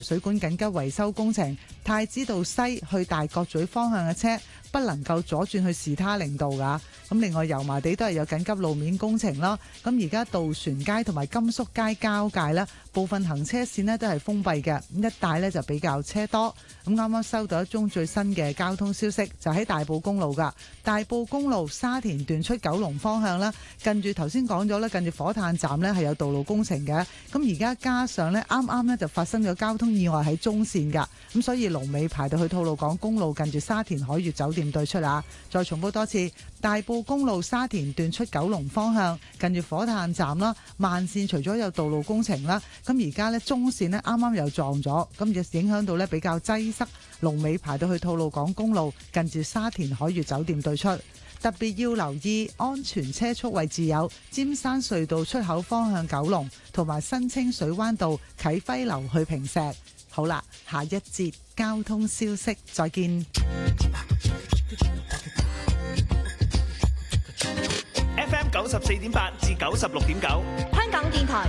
水管緊急維修工程，太子道西去大角咀方向嘅車不能夠左轉去士他令道㗎。咁另外油麻地都係有緊急路面工程啦。咁而家渡船街同埋甘肅街交界呢，部分行車線呢都係封閉嘅，咁一帶呢就比較車多。咁啱啱收到一宗最新嘅交通消息，就喺大埔公路㗎。大埔公路沙田段出九龍方向啦，近住頭先講咗啦，近住火炭站呢係有道路工程嘅。咁而家加上呢，啱啱呢就發生咗交通意外喺中線㗎，咁所以龍尾排到去吐露港公路近住沙田海悅酒店對出啊。再重複多次，大埔公路沙田段出九龍方向近住火炭站啦，慢線除咗有道路工程啦，咁而家呢中線呢啱啱又撞咗，咁就影響到呢比較擠塞，龍尾排到去吐露港公路近住沙田海悅酒店對出。特別要留意安全車速位置有尖山隧道出口方向九龍，同埋新清水灣道啟輝樓去坪石。好啦，下一節交通消息，再見。 FM 94.8至96.9， 香港電台